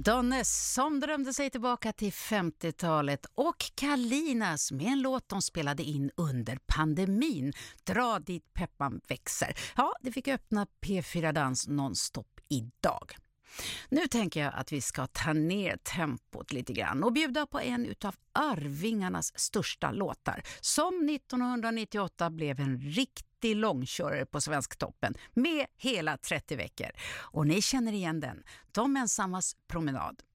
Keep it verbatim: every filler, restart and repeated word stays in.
Donnes som drömde sig tillbaka till femtiotalet och Kalinas med en låt de spelade in under pandemin, Dra dit peppan växer. Ja, det fick öppna P fyra Dans nonstop idag. Nu tänker jag att vi ska ta ner tempot lite grann och bjuda på en utav Arvingarnas största låtar som nittonhundranittioåtta blev en riktig långkörare på Svensktoppen med hela trettio veckor. Och ni känner igen den, De ensammas promenad.